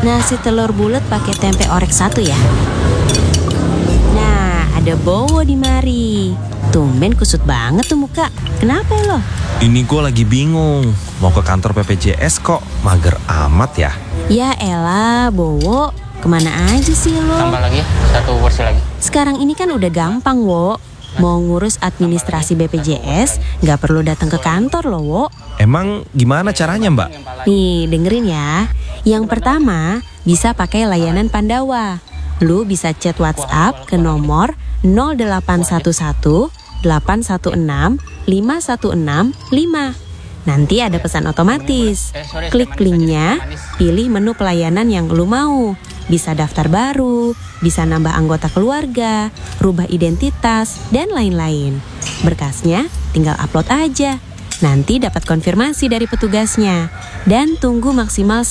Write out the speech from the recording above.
Nasi telur bulat pakai tempe orek 1 ya. Nah, ada Bowo di mari. Tumben kusut banget tuh muka. Kenapa lo? Ini gue lagi bingung. Mau ke kantor BPJS kok mager amat ya? Ya elah, Bowo. Kemana aja sih lo? Tambah lagi, 1 porsi lagi. Sekarang ini kan udah gampang, Wo. Mau ngurus administrasi BPJS, nggak perlu datang ke kantor loh, Wo. Emang gimana caranya, Mbak? Nih, dengerin ya. Yang pertama, bisa pakai layanan Pandawa. Lu bisa chat WhatsApp ke nomor 0811 816 5165. Nanti ada pesan otomatis. Klik linknya, pilih menu pelayanan yang lu mau. Bisa daftar baru, bisa nambah anggota keluarga, rubah identitas, dan lain-lain. Berkasnya tinggal upload aja. Nanti dapat konfirmasi dari petugasnya. Dan tunggu maksimal